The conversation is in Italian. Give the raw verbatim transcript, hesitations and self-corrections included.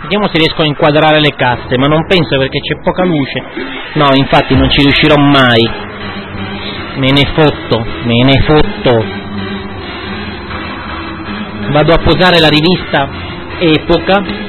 Vediamo se riesco a inquadrare le casse, ma non penso perché c'è poca luce. No, infatti non ci riuscirò mai. Me ne fotto, me ne fotto. Vado a posare la rivista Epoca